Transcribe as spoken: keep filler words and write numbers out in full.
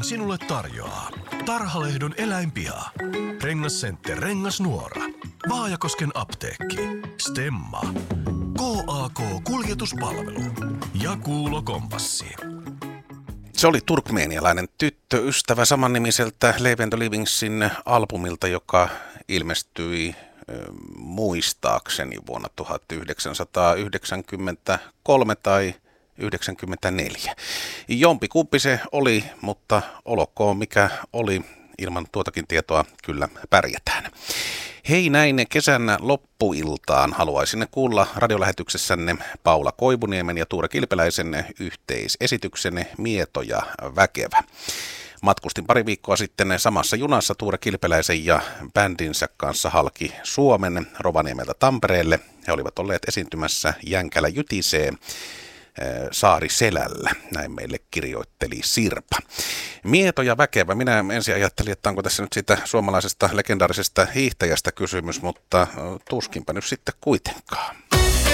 sinulle tarjoaa Tarhalehdon eläinpiha, Rengascenter Rengasnuora, Vaajakosken apteekki, Stemma, K A K-kuljetuspalvelu ja Kuulo-kompassi. Se oli turkmeenialainen tyttöystävä samannimiseltä Live and the Livingsin albumilta, joka ilmestyi muistaakseni vuonna tuhatyhdeksänsataayhdeksänkymmentäkolme tai yhdeksänkymmentäneljä. Jompikumpi se oli, mutta olkoon mikä oli, ilman tuotakin tietoa kyllä pärjätään. Hei, näin kesän loppuiltaan haluaisin kuulla radiolähetyksessänne Paula Koivuniemen ja Tuure Kilpeläisen yhteisesityksen Mieto ja väkevä. Matkustin pari viikkoa sitten samassa junassa Tuure Kilpeläisen ja bändinsä kanssa halki Suomen Rovaniemeltä Tampereelle. He olivat olleet esiintymässä Jänkälä jytisee Saariselällä, näin meille kirjoitteli Sirpa. Mieto ja väkevä. Minä ensin ajattelin, että onko tässä nyt siitä suomalaisesta legendaarisesta hiihtäjästä kysymys, mutta tuskinpä nyt sitten kuitenkaan.